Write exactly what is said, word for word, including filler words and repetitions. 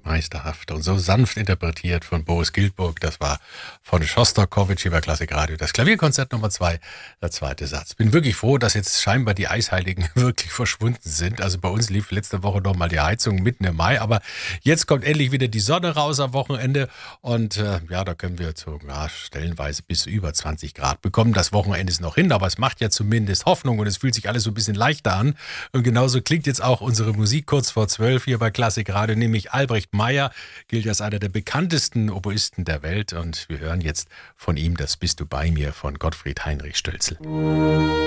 meisterhaft und so sanft interpretiert von Boris Giltburg. Das war von Schostakowitsch hier bei Klassikradio. Das Klavierkonzert Nummer zwei, der zweite Satz. Bin wirklich froh, dass jetzt scheinbar die Eisheiligen wirklich verschwunden sind. Also bei uns lief letzte Woche noch mal die Heizung mitten im Mai, aber jetzt kommt endlich wieder die Sonne raus am Wochenende und äh, ja, da können wir zu, ja, stellenweise bis über zwanzig Grad bekommen. Das Wochenende ist noch hin, aber es macht ja zumindest Hoffnung und es fühlt sich alles so ein bisschen leichter an. Und genauso klingt jetzt auch unsere Musik kurz vor zwölf hier bei Klassikradio, nämlich Albrecht Meier, gilt als einer der bekanntesten Oboisten der Welt und wir hören jetzt von ihm das Bist du bei mir von Gottfried Heinrich Stölzl.